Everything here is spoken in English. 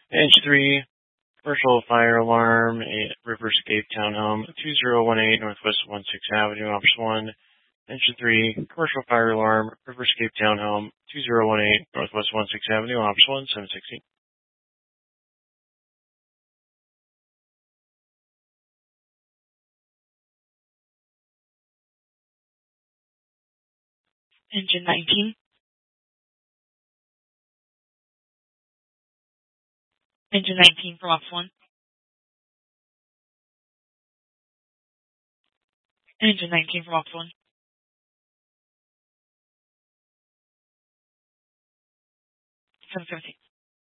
Engine 3, commercial fire alarm at Riverscape Townhome, 2018 Northwest 16th Avenue, Office 1. Engine 3, commercial fire alarm, Riverscape Townhome, 2018 Northwest 16th Avenue, Office 1, 716. Engine 19. Engine 19 from Office 1. Engine 19 from Office 1. 717.